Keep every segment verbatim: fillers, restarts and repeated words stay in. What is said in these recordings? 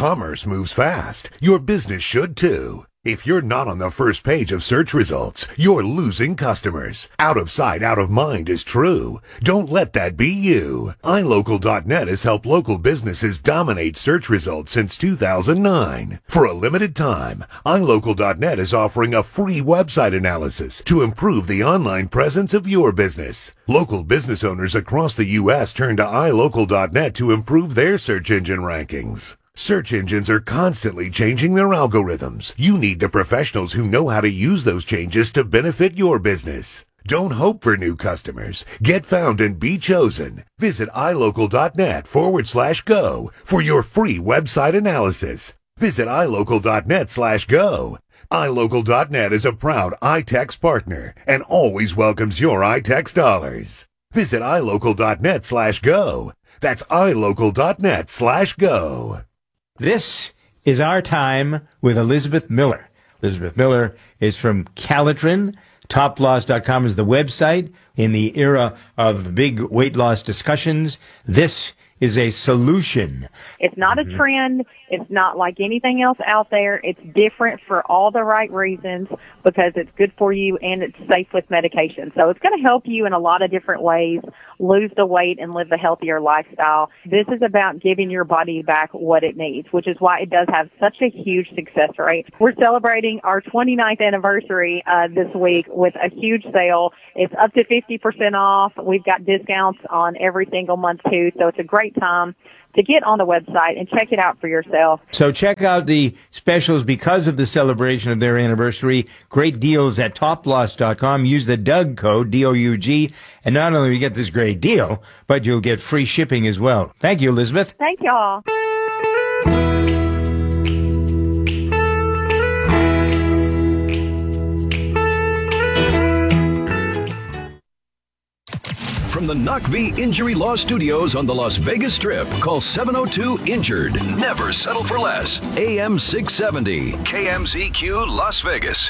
Commerce moves fast. Your business should too. If you're not on the first page of search results, you're losing customers. Out of sight, out of mind is true. Don't let that be you. i local dot net has helped local businesses dominate search results since two thousand nine. For a limited time, i local dot net is offering a free website analysis to improve the online presence of your business. Local business owners across the U S turn to i local dot net to improve their search engine rankings. Search engines are constantly changing their algorithms. You need the professionals who know how to use those changes to benefit your business. Don't hope for new customers. Get found and be chosen. Visit i local dot net forward slash go for your free website analysis. Visit i local dot net slash go. i local dot net is a proud iTex partner and always welcomes your iTex dollars. Visit i local dot net slash go. That's i local dot net slash go. This is Our Time with Elizabeth Miller. Elizabeth Miller is from Calitrin. top loss dot com is the website. In the era of big weight loss discussions, this is a solution. It's not a trend. It's not like anything else out there. It's different for all the right reasons because it's good for you and it's safe with medication. So it's going to help you in a lot of different ways lose the weight and live a healthier lifestyle. This is about giving your body back what it needs, which is why it does have such a huge success rate. We're celebrating our twenty-ninth anniversary uh, this week with a huge sale. It's up to fifty percent off. We've got discounts on every single month too, so it's a great time to get on the website and check it out for yourself. So check out the specials because of the celebration of their anniversary. Great deals at top loss dot com. Use the Doug code, D O U G, and not only will you get this great deal, but you'll get free shipping as well. Thank you, Elizabeth. Thank y'all. From the N U C V Injury Law Studios on the Las Vegas Strip, call seven oh two injured. Never settle for less. A M six seventy, K M Z Q Las Vegas.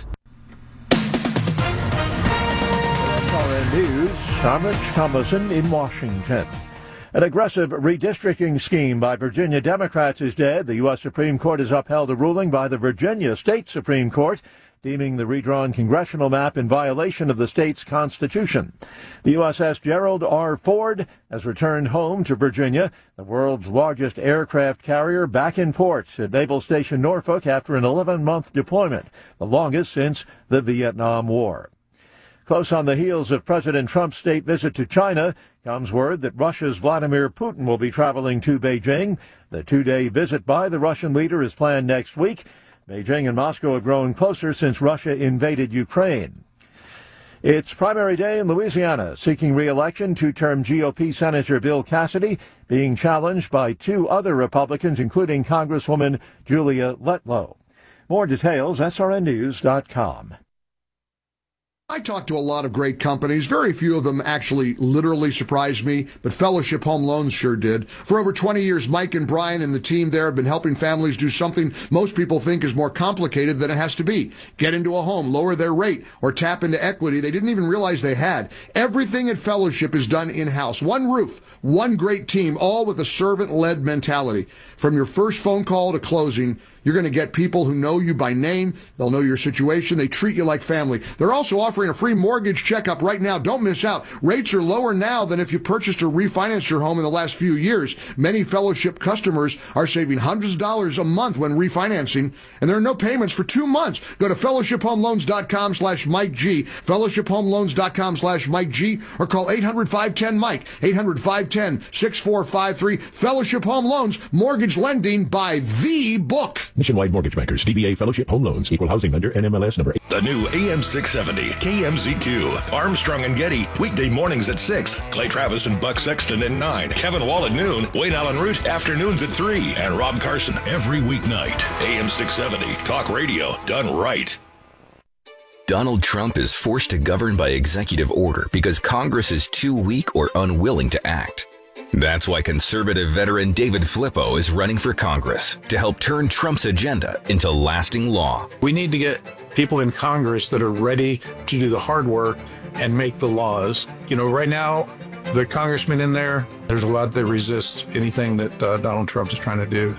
S R N News, I'm Rich Thomason in Washington. An aggressive redistricting scheme by Virginia Democrats is dead. The U S Supreme Court has upheld a ruling by the Virginia State Supreme Court deeming the redrawn congressional map in violation of the state's constitution. The U S S Gerald R. Ford has returned home to Virginia, the world's largest aircraft carrier, back in port at Naval Station Norfolk after an eleven-month deployment, the longest since the Vietnam War. Close on the heels of President Trump's state visit to China comes word that Russia's Vladimir Putin will be traveling to Beijing. The two-day visit by the Russian leader is planned next week. Beijing and Moscow have grown closer since Russia invaded Ukraine. It's primary day in Louisiana. Seeking re-election, two-term G O P Senator Bill Cassidy being challenged by two other Republicans, including Congresswoman Julia Letlow. More details, S R N news dot com. I talked to a lot of great companies. Very few of them actually literally surprised me, but Fellowship Home Loans sure did. For over twenty years, Mike and Brian and the team there have been helping families do something most people think is more complicated than it has to be. Get into a home, lower their rate, or tap into equity they didn't even realize they had. Everything at Fellowship is done in-house. One roof, one great team, all with a servant-led mentality. From your first phone call to closing, you're going to get people who know you by name. They'll know your situation. They treat you like family. They're also offering a free mortgage checkup right now. Don't miss out. Rates are lower now than if you purchased or refinanced your home in the last few years. Many Fellowship customers are saving hundreds of dollars a month when refinancing, and there are no payments for two months. Go to fellowship home loans dot com slash Mike G, fellowship home loans dot com slash Mike G, or call eight hundred, five one zero, Mike, eight hundred, five one zero, six four five three. Fellowship Home Loans, mortgage lending by the book. Nationwide Mortgage Bankers, D B A Fellowship Home Loans, Equal Housing Lender, N M L S number eight. The new A M six seventy, K M Z Q. Armstrong and Getty, weekday mornings at six. Clay Travis and Buck Sexton at nine. Kevin Wall at noon. Wayne Allen Root, afternoons at three. And Rob Carson every weeknight. A M six seventy, talk radio done right. Donald Trump is forced to govern by executive order because Congress is too weak or unwilling to act. That's why conservative veteran David Flippo is running for Congress to help turn Trump's agenda into lasting law. We need to get people in Congress that are ready to do the hard work and make the laws. You know, right now, the congressmen in there, there's a lot that resist anything that uh, Donald Trump is trying to do.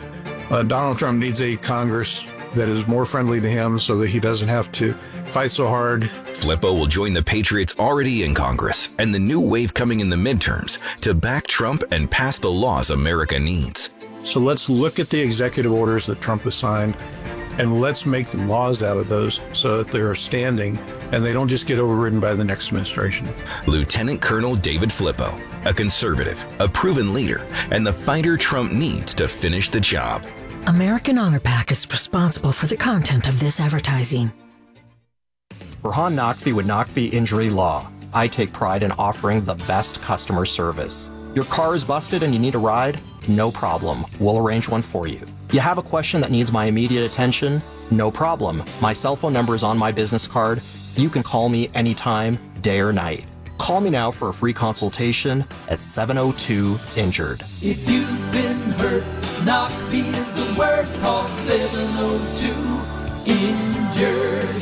Uh, Donald Trump needs a Congress that is more friendly to him so that he doesn't have to fight so hard. Flippo will join the Patriots already in Congress and the new wave coming in the midterms to back Trump and pass the laws America needs. So let's look at the executive orders that Trump has signed and let's make laws out of those so that they're standing and they don't just get overridden by the next administration. Lieutenant Colonel David Flippo, a conservative, a proven leader, and the fighter Trump needs to finish the job. American Honor Pack is responsible for the content of this advertising. Rahan Naqvi with Naqvi Injury Law. I take pride in offering the best customer service. Your car is busted and you need a ride? No problem. We'll arrange one for you. You have a question that needs my immediate attention? No problem. My cell phone number is on my business card. You can call me anytime, day or night. Call me now for a free consultation at seven oh two injured. If you've been hurt, Naqvi is the word. Call seven oh two injured.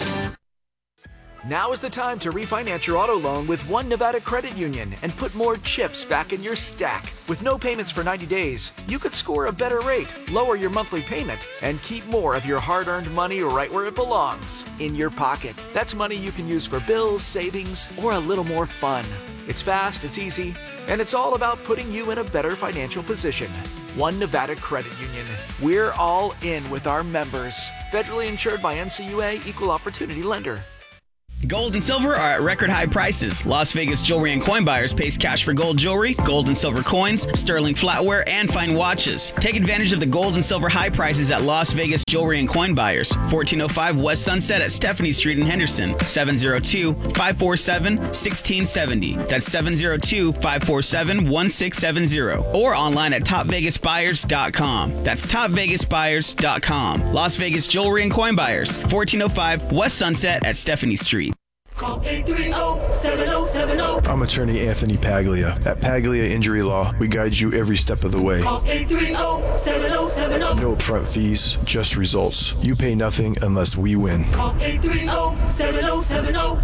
Now is the time to refinance your auto loan with One Nevada Credit Union and put more chips back in your stack. With no payments for ninety days, you could score a better rate, lower your monthly payment, and keep more of your hard-earned money right where it belongs, in your pocket. That's money you can use for bills, savings, or a little more fun. It's fast, it's easy, and it's all about putting you in a better financial position. One Nevada Credit Union. We're all in with our members. Federally insured by N C U A, Equal Opportunity Lender. Gold and silver are at record high prices. Las Vegas Jewelry and Coin Buyers pays cash for gold jewelry, gold and silver coins, sterling flatware, and fine watches. Take advantage of the gold and silver high prices at Las Vegas Jewelry and Coin Buyers, fourteen oh five West Sunset at Stephanie Street in Henderson, seven oh two, five four seven, one six seven oh. That's seven oh two, five four seven, one six seven oh. Or online at top vegas buyers dot com. That's top vegas buyers dot com. Las Vegas Jewelry and Coin Buyers, fourteen oh five West Sunset at Stephanie Street. Call eight three zero, seven zero seven zero. I'm attorney Anthony Paglia. At Paglia Injury Law, we guide you every step of the way. Call eight three zero, seven zero seven zero. No upfront fees, just results. You pay nothing unless we win. Call eight three zero, seven zero seven zero.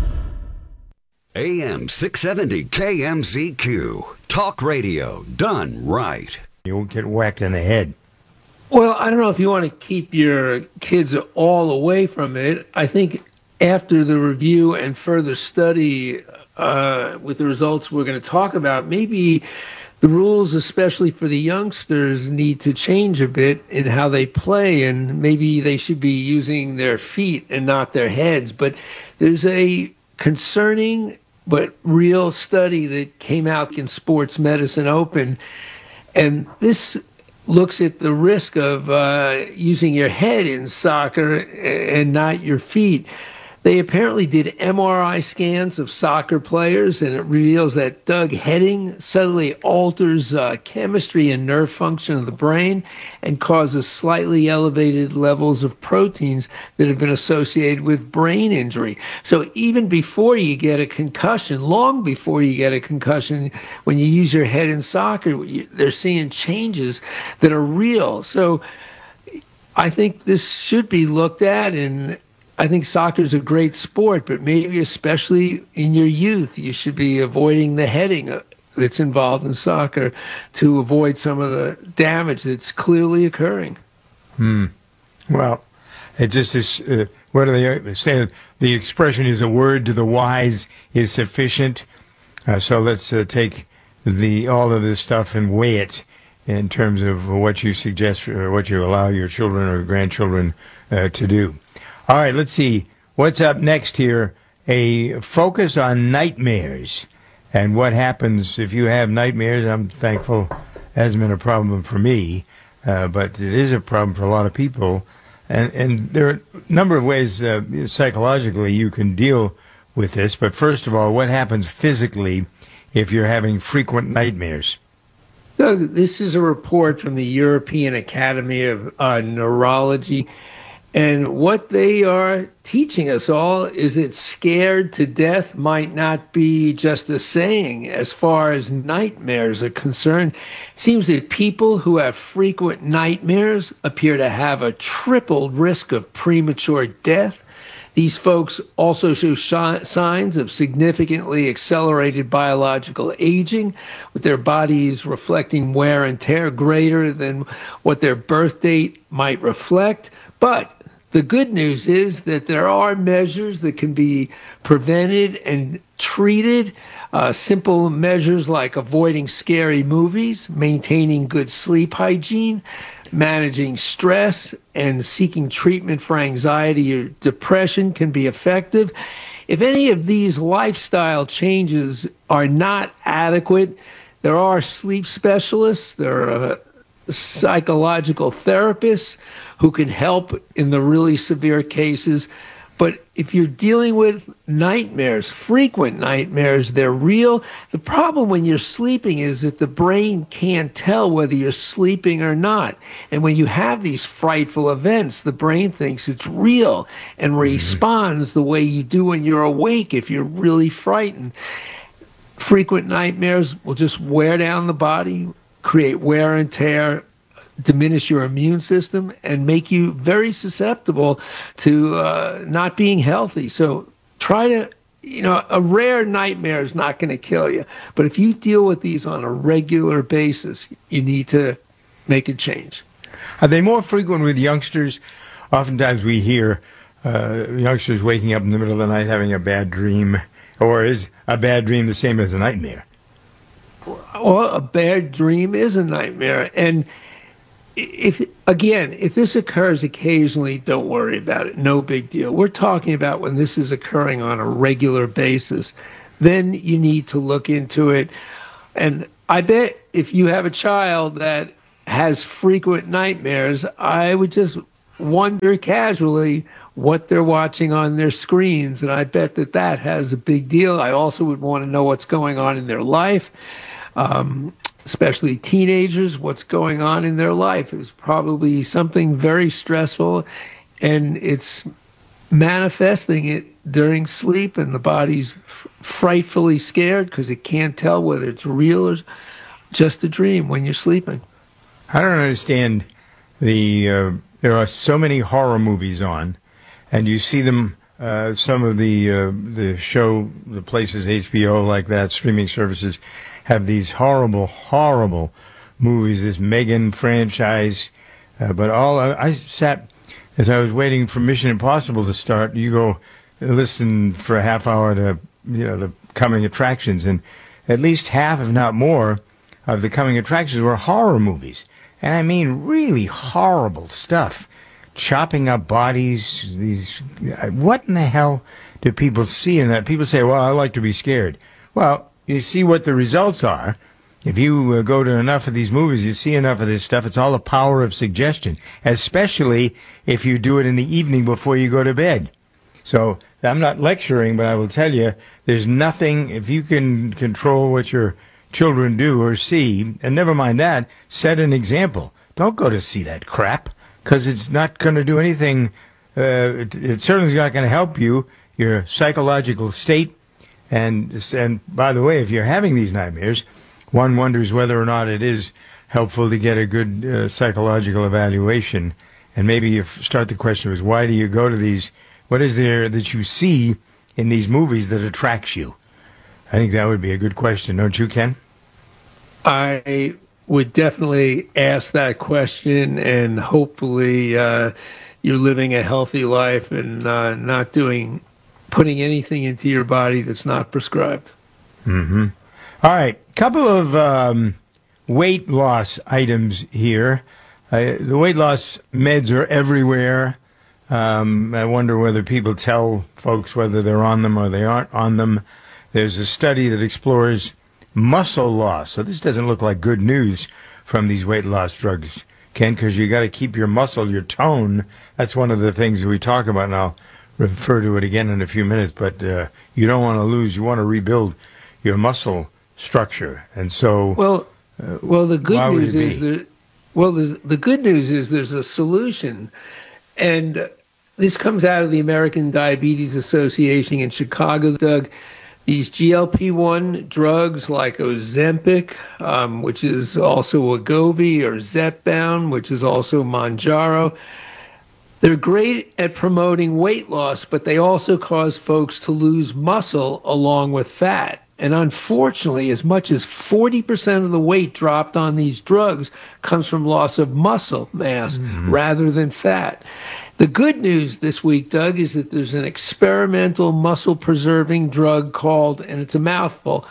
A M six seventy K M Z Q. Talk radio done right. You won't get whacked in the head. Well, I don't know if you want to keep your kids all away from it. I think after the review and further study uh, with the results we're going to talk about, maybe the rules, especially for the youngsters, need to change a bit in how they play, and maybe they should be using their feet and not their heads. But there's a concerning but real study that came out in Sports Medicine Open, and this looks at the risk of uh, using your head in soccer and not your feet. They apparently did M R I scans of soccer players, and it reveals that Doug heading subtly alters uh, chemistry and nerve function of the brain and causes slightly elevated levels of proteins that have been associated with brain injury. So even before you get a concussion, long before you get a concussion, when you use your head in soccer, they're seeing changes that are real. So I think this should be looked at, and I think soccer is a great sport, but maybe especially in your youth, you should be avoiding the heading that's involved in soccer to avoid some of the damage that's clearly occurring. Hmm. Well, it just is, uh, what are they saying? The expression is a word to the wise is sufficient. Uh, so let's uh, take the all of this stuff and weigh it in terms of what you suggest or what you allow your children or grandchildren uh, to do. All right, let's see. What's up next here? A focus on nightmares and what happens if you have nightmares. I'm thankful it hasn't been a problem for me, uh, but it is a problem for a lot of people. And, and there are a number of ways uh, psychologically you can deal with this. But first of all, what happens physically if you're having frequent nightmares? Doug, this is a report from the European Academy of uh, Neurology. And what they are teaching us all is that scared to death might not be just a saying as far as nightmares are concerned. It seems that people who have frequent nightmares appear to have a tripled risk of premature death. These folks also show shi- signs of significantly accelerated biological aging, with their bodies reflecting wear and tear greater than what their birth date might reflect. But the good news is that there are measures that can be prevented and treated. Uh, simple measures like avoiding scary movies, maintaining good sleep hygiene, managing stress, and seeking treatment for anxiety or depression can be effective. If any of these lifestyle changes are not adequate, there are sleep specialists, there are uh, psychological therapists who can help in the really severe cases. But if you're dealing with nightmares, frequent nightmares, they're real. The problem when you're sleeping is that the brain can't tell whether you're sleeping or not. And when you have these frightful events, the brain thinks it's real and responds the way you do when you're awake if you're really frightened. Frequent nightmares will just wear down the body, create wear and tear, diminish your immune system, and make you very susceptible to uh, not being healthy. So try to, you know, a rare nightmare is not going to kill you. But if you deal with these on a regular basis, you need to make a change. Are they more frequent with youngsters? Oftentimes we hear uh, youngsters waking up in the middle of the night having a bad dream. Or is a bad dream the same as a nightmare? Well, a bad dream is a nightmare. And if, again, if this occurs occasionally, don't worry about it. No big deal. We're talking about when this is occurring on a regular basis. Then you need to look into it. And I bet if you have a child that has frequent nightmares, I would just wonder casually what they're watching on their screens. And I bet that that has a big deal. I also would want to know what's going on in their life. Um, especially teenagers, what's going on in their life is probably something very stressful, and it's manifesting it during sleep, and the body's f- frightfully scared because it can't tell whether it's real or just a dream when you're sleeping. I don't understand the, uh, there are so many horror movies on, and you see them, uh, some of the, uh, the show, the places, H B O like that, streaming services, have these horrible, horrible movies, this Megan franchise. Uh, but all I, I sat, as I was waiting for Mission Impossible to start, you go listen for a half hour to, you know, the coming attractions, and at least half, if not more, of the coming attractions were horror movies. And I mean really horrible stuff. Chopping up bodies, these, what in the hell do people see in that? People say, well, I like to be scared. Well, you see what the results are. If you uh, go to enough of these movies, you see enough of this stuff. It's all the power of suggestion, especially if you do it in the evening before you go to bed. So I'm not lecturing, but I will tell you, there's nothing, if you can control what your children do or see, and never mind that, set an example. Don't go to see that crap, because it's not going to do anything. Uh, it, it certainly is not going to help you, your psychological state. And and by the way, if you're having these nightmares, one wonders whether or not it is helpful to get a good uh, psychological evaluation. And maybe you start the question is, why do you go to these? What is there that you see in these movies that attracts you? I think that would be a good question, don't you, Ken? I would definitely ask that question, and hopefully uh, you're living a healthy life and uh, not doing putting anything into your body that's not prescribed. Mm-hmm. All right, couple of um, weight loss items here. Uh, the weight loss meds are everywhere. Um, I wonder whether people tell folks whether they're on them or they aren't on them. There's a study that explores muscle loss. So this doesn't look like good news from these weight loss drugs, Ken, because you got to keep your muscle, your tone. That's one of the things that we talk about, and I'll refer to it again in a few minutes, but uh, you don't want to lose. You want to rebuild your muscle structure. And so, well, uh, well, the good news is that, well, the good news is there's a solution. And this comes out of the American Diabetes Association in Chicago, Doug. These G L P one drugs like Ozempic, um, which is also Wegovy, or Zepbound, which is also Mounjaro, They're great at promoting weight loss, but they also cause folks to lose muscle along with fat. And unfortunately, as much as forty percent of the weight dropped on these drugs comes from loss of muscle mass mm-hmm. rather than fat. The good news this week, Doug, is that there's an experimental muscle-preserving drug called, and it's a mouthful,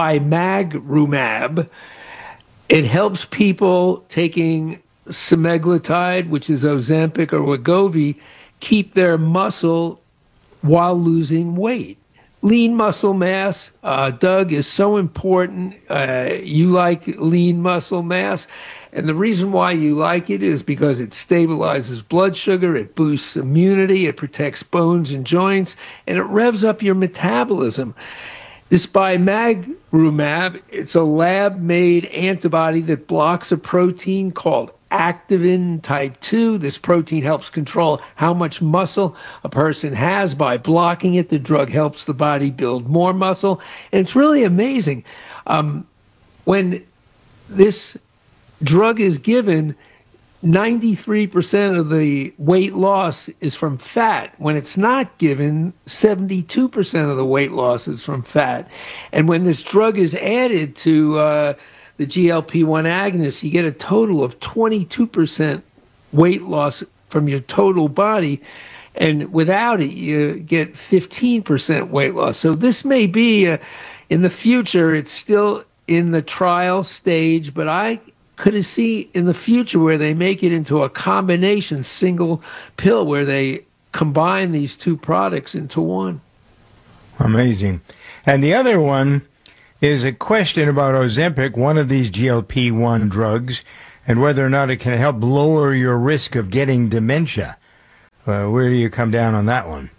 bimagrumab. It helps people taking semaglutide, which is Ozempic or Wegovy, keep their muscle while losing weight. Lean muscle mass, uh, Doug, is so important. Uh, you like lean muscle mass. And the reason why you like it is because it stabilizes blood sugar, it boosts immunity, it protects bones and joints, and it revs up your metabolism. This bimagrumab, it's a lab-made antibody that blocks a protein called activin type two. This protein helps control how much muscle a person has. By blocking it, the drug helps the body build more muscle. And it's really amazing. Um, when this drug is given, ninety-three percent of the weight loss is from fat. When it's not given, seventy-two percent of the weight loss is from fat. And when this drug is added to uh, the G L P one agonist, you get a total of twenty-two percent weight loss from your total body. And without it, you get fifteen percent weight loss. So this may be, uh, in the future, it's still in the trial stage, but I could see in the future where they make it into a combination single pill where they combine these two products into one. Amazing. And the other one is a question about Ozempic, one of these G L P one drugs, and whether or not it can help lower your risk of getting dementia. Uh, where do you come down on that one?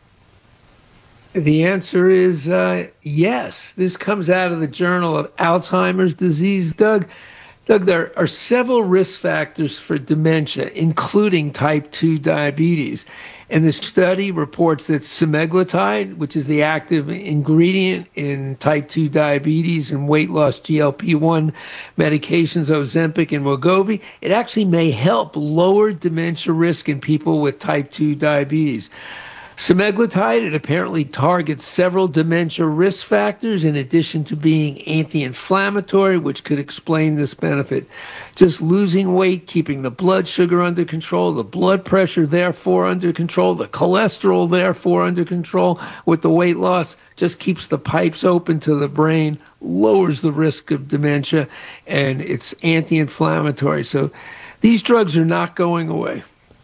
The answer is uh, yes. This comes out of the Journal of Alzheimer's Disease. Doug, Doug, there are several risk factors for dementia, including type two diabetes. And the study reports that semaglutide, which is the active ingredient in type two diabetes and weight loss G L P one medications, Ozempic and Wegovy, it actually may help lower dementia risk in people with type two diabetes. Semaglutide, it apparently targets several dementia risk factors in addition to being anti-inflammatory, which could explain this benefit. Just losing weight, keeping the blood sugar under control, the blood pressure therefore under control, the cholesterol therefore under control with the weight loss, just keeps the pipes open to the brain, lowers the risk of dementia, and it's anti-inflammatory. So these drugs are not going away.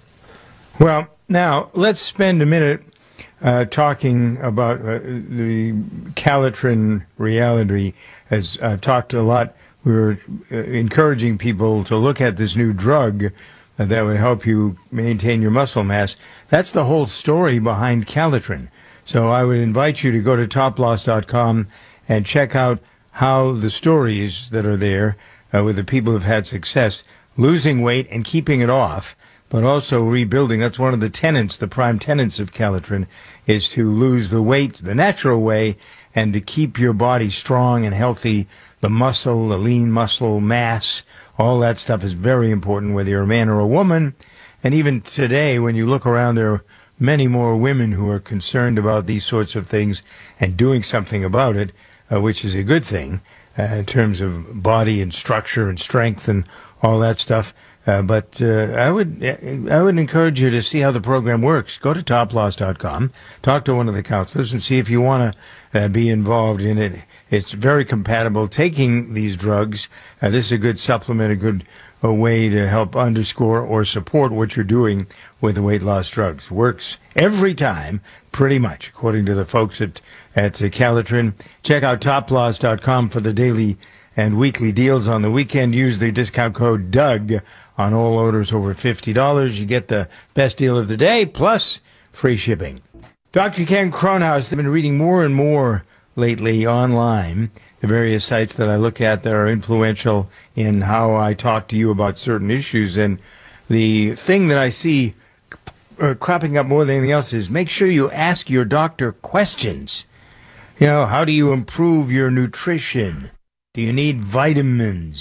Well, now, let's spend a minute uh, talking about uh, the Calitrin reality. As I've talked a lot, we were uh, encouraging people to look at this new drug uh, that would help you maintain your muscle mass. That's the whole story behind Calitrin. So I would invite you to go to top loss dot com and check out how the stories that are there uh, with the people who've had success losing weight and keeping it off, but also rebuilding. That's one of the tenets, the prime tenets of Calitrin, is to lose the weight the natural way and to keep your body strong and healthy. The muscle, the lean muscle mass, all that stuff is very important, whether you're a man or a woman. And even today, when you look around, there are many more women who are concerned about these sorts of things and doing something about it, uh, which is a good thing uh, in terms of body and structure and strength and all that stuff. Uh, but uh, I would I would encourage you to see how the program works. Go to top loss dot com, talk to one of the counselors, and see if you want to uh, be involved in it. It's very compatible. Taking these drugs, uh, this is a good supplement, a good a way to help underscore or support what you're doing with the weight loss drugs. Works every time, pretty much, according to the folks at, at Calitrin. Check out top loss dot com for the daily and weekly deals. On the weekend, use the discount code Doug on all orders over fifty dollars. You get the best deal of the day, plus free shipping. Doctor Ken Kronhaus, I've been reading more and more lately online, the various sites that I look at that are influential in how I talk to you about certain issues. And the thing that I see uh, cropping up more than anything else is make sure you ask your doctor questions. You know, how do you improve your nutrition? Do you need vitamins?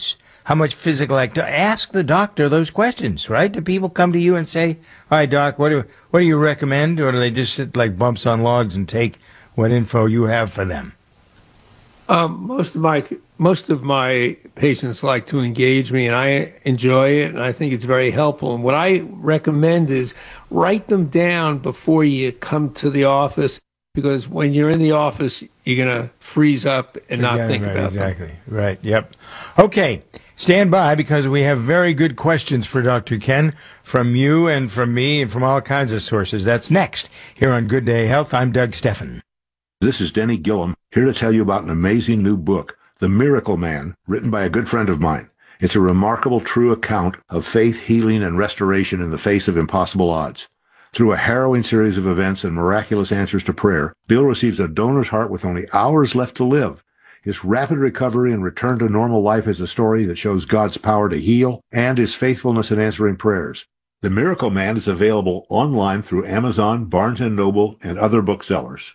how much physical activity. Ask the doctor those questions, right? Do people come to you and say, all right, doc, what do, what do you recommend? Or do they just sit like bumps on logs and take what info you have for them? Um, most of my most of my patients like to engage me, and I enjoy it, and I think it's very helpful. And what I recommend is write them down before you come to the office, because when you're in the office, you're going to freeze up and not Yeah, think right, about exactly. them. Right, yep. Okay, stand by, because we have very good questions for Doctor Ken from you and from me and from all kinds of sources. That's next here on Good Day Health. I'm Doug Steffen. This is Denny Gillum, here to tell you about an amazing new book, The Miracle Man, written by a good friend of mine. It's a remarkable, true account of faith, healing, and restoration in the face of impossible odds. Through a harrowing series of events and miraculous answers to prayer, Bill receives a donor's heart with only hours left to live. His rapid recovery and return to normal life is a story that shows God's power to heal and his faithfulness in answering prayers. The Miracle Man is available online through Amazon, Barnes and Noble, and other booksellers.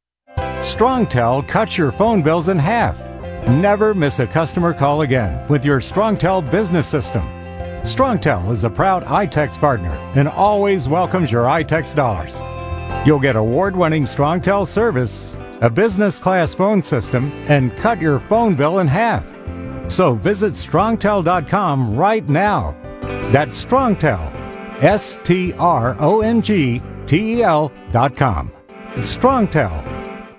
StrongTel cuts your phone bills in half. Never miss a customer call again with your StrongTel business system. StrongTel is a proud iTex partner and always welcomes your iTex dollars. You'll get award-winning StrongTel service, a business-class phone system, and cut your phone bill in half. So visit strongtel dot com right now. That's StrongTel, S T R O N G T E L dot com. It's StrongTel.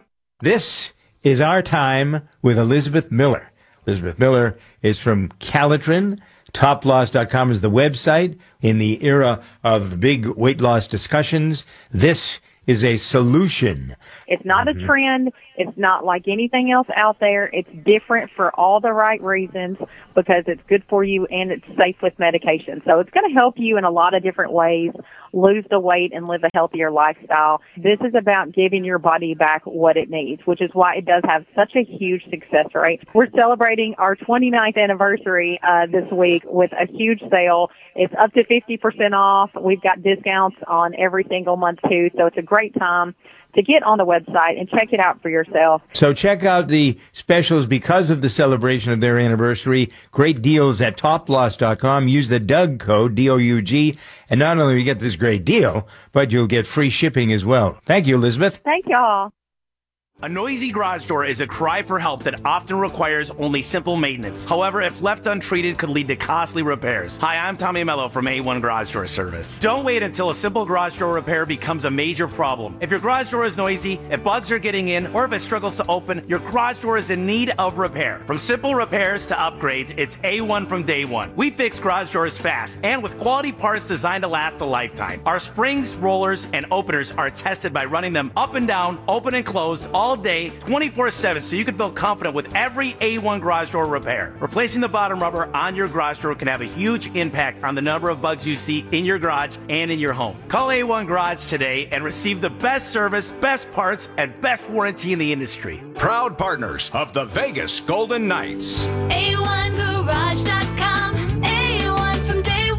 This is Our Time with Elizabeth Miller. Elizabeth Miller is from Calitrin. top loss dot com is the website. In the era of big weight loss discussions, this is a solution. It's not a trend. It's not like anything else out there. It's different for all the right reasons because it's good for you and it's safe with medication. So it's going to help you in a lot of different ways lose the weight and live a healthier lifestyle. This is about giving your body back what it needs, which is why it does have such a huge success rate. We're celebrating our twenty-ninth anniversary uh, this week with a huge sale. It's up to fifty percent off. We've got discounts on every single month, too, so it's a great time to get on the website and check it out for yourself. So check out the specials because of the celebration of their anniversary. Great deals at top loss dot com. Use the Doug code, D O U G, and not only will you get this great deal, but you'll get free shipping as well. Thank you, Elizabeth. Thank y'all. A noisy garage door is a cry for help that often requires only simple maintenance. However, if left untreated, could lead to costly repairs. Hi, I'm Tommy Mello from A one Garage Door Service. Don't wait until a simple garage door repair becomes a major problem. If your garage door is noisy, if bugs are getting in, or if it struggles to open, your garage door is in need of repair. From simple repairs to upgrades, it's A one from day one. We fix garage doors fast and with quality parts designed to last a lifetime. Our springs, rollers, and openers are tested by running them up and down, open and closed, all day, twenty-four seven, so you can feel confident with every A one garage door repair. Replacing the bottom rubber on your garage door can have a huge impact on the number of bugs you see in your garage and in your home. Call A one Garage today and receive the best service, best parts, and best warranty in the industry. Proud partners of the Vegas Golden Knights. A one garage dot com. A one from day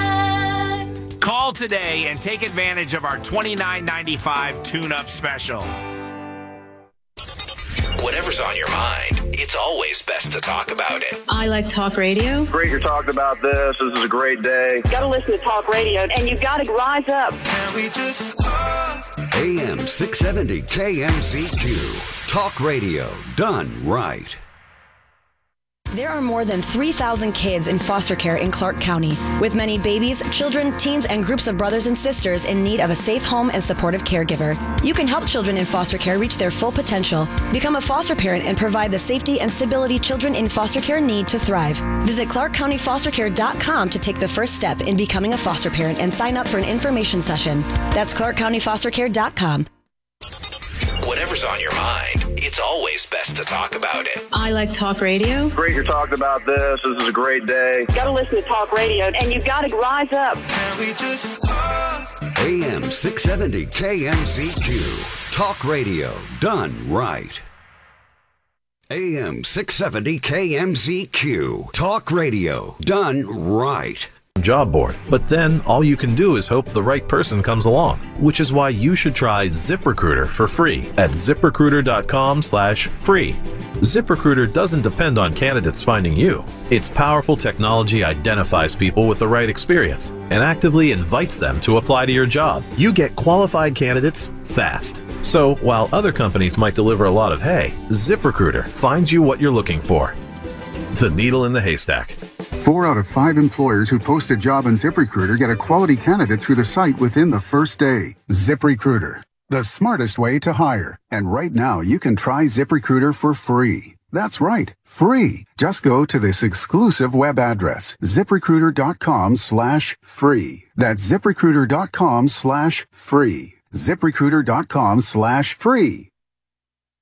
one. Call today and take advantage of our twenty-nine ninety-five tune-up special. Whatever's on your mind, it's always best to talk about it. I like talk radio. Great you're talking about this. This is a great day. Got to listen to talk radio, and you've got to rise up. Can we just talk? A M six seventy K M Z Q. Talk radio done right. There are more than three thousand kids in foster care in Clark County, with many babies, children, teens, and groups of brothers and sisters in need of a safe home and supportive caregiver. You can help children in foster care reach their full potential. Become a foster parent and provide the safety and stability children in foster care need to thrive. Visit clark county foster care dot com to take the first step in becoming a foster parent and sign up for an information session. That's clark county foster care dot com. Whatever's on your mind, it's always best to talk about it. I like talk radio. Great you're talking about this. This is a great day. Got to listen to talk radio, and you've got to rise up. Can we just talk? A M six seventy K M Z Q. Talk radio done right. A M six seventy K M Z Q. Talk radio done right. Job board. But then all you can do is hope the right person comes along, which is why you should try ZipRecruiter for free at zip recruiter dot com slash free. ZipRecruiter doesn't depend on candidates finding you. Its powerful technology identifies people with the right experience and actively invites them to apply to your job. You get qualified candidates fast. So while other companies might deliver a lot of hay, ZipRecruiter finds you what you're looking for. The needle in the haystack. Four out of five employers who post a job on ZipRecruiter get a quality candidate through the site within the first day. ZipRecruiter, the smartest way to hire. And right now, you can try ZipRecruiter for free. That's right, free. Just go to this exclusive web address, ZipRecruiter.com slash free. That's ZipRecruiter.com slash free. ZipRecruiter.com slash free.